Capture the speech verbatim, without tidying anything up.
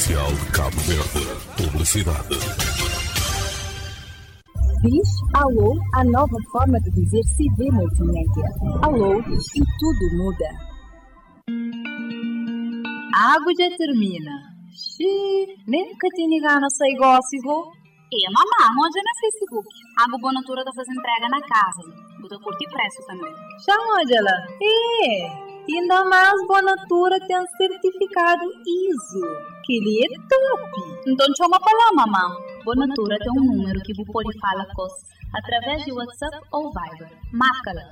Oficial de Cabo Verde. Publicidade. Diz alô, a nova forma de dizer C V Multimédia. Alô e tudo muda. A água já termina. Xiii, nem que tinha gana sair gócigo. E mamãe, onde na Facebook? A água Bonatura está fazendo entrega na casa. Vou curtir preço também. Chama ela. É. Ainda mais Bonatura tem certificado I S O, que ele é top. Então chama para lá, mamãe. Bonatura tem um número que você pode falar com através de WhatsApp ou Viber. Marca-la.